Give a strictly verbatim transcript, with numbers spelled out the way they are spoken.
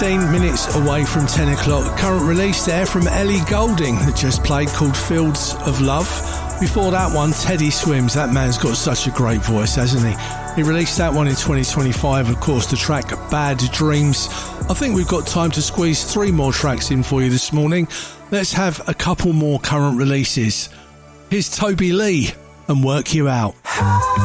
fifteen minutes away from ten o'clock. Current release there from Ellie Goulding that just played, called Fields of Love. Before that one, Teddy Swims. That man's got such a great voice, hasn't he? He released that one in twenty twenty-five, of course, the track Bad Dreams. I think we've got time to squeeze three more tracks in for you this morning. Let's have a couple more current releases. Here's Toby Lee and Work You Out.